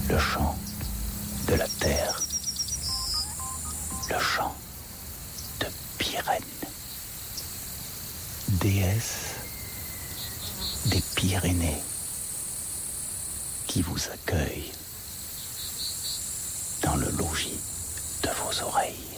le chant de la terre, le chant de Pyrène, déesse des Pyrénées, qui vous accueille dans le logis de vos oreilles.